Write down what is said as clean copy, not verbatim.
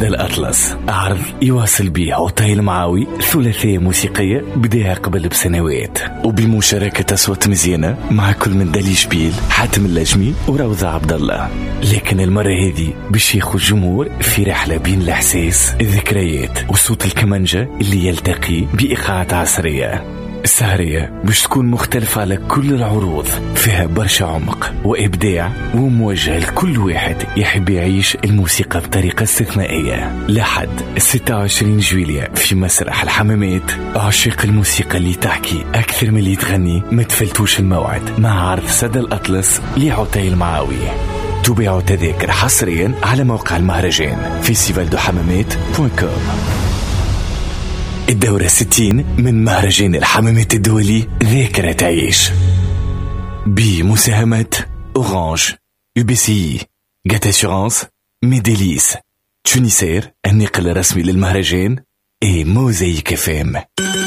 سادة الأطلس، عرض يواصل بيه عطاي المعاوي ثلاثية موسيقية بداها قبل بسنوات، وبمشاركة أصوات مزيانة مع كل من دالي شبيل، حاتم اللجمي وروضة عبد الله. لكن المرة هذه باش ياخذ الجمهور في رحلة بين الإحساس، الذكريات وصوت الكمانجة اللي يلتقي بإيقاعات عصرية. السهرية باش تكون مختلفة على كل العروض، فيها برشا عمق وإبداع، وموجهة لكل واحد يحب يعيش الموسيقى بطريقة استثنائية. لحد 26 جويلية في مسرح الحمامات، عشاق الموسيقى اللي تحكي أكثر من اللي تغني. ما تفلتوش الموعد مع عرض سادة الأطلس لعطاي المعاوي. تبيعوا تذاكر حصريا على موقع المهرجان festivaldohammamet.com. الدورة 60 من مهرجان الحمامات الدولي ذاكرة تعيش، بمساهمة أورانج، UBCI، جات أسيورانس، ميديليس، تونيسير الناقل الرسمي للمهرجان، موزايك FM.